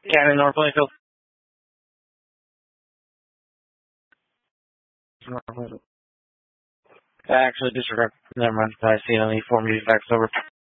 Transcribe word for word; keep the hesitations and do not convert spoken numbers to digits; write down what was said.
Yeah, I'm in North Plainfield. Actually, disregard. Never mind. I see it on the form. Fax over.